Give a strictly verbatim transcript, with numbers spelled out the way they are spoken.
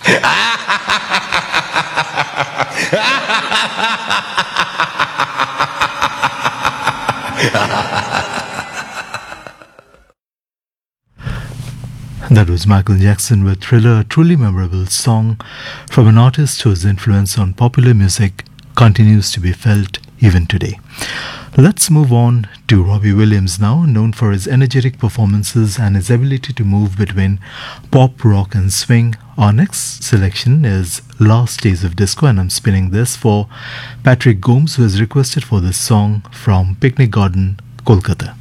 That was Michael Jackson with Thriller, a truly memorable song from an artist whose influence on popular music continues to be felt even today. Let's move on to Robbie Williams now, known for his energetic performances and his ability to move between pop, rock and swing. Our next selection is Last Days of Disco, and I'm spinning this for Patrick Gomes, who has requested for this song from Picnic Garden, Kolkata.